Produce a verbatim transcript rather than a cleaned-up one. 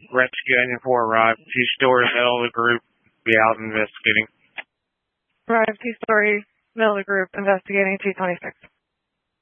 rescue engine four arrived. Two-story middle of the group. Be out investigating. Arrived two-story middle of the group investigating two twenty-six.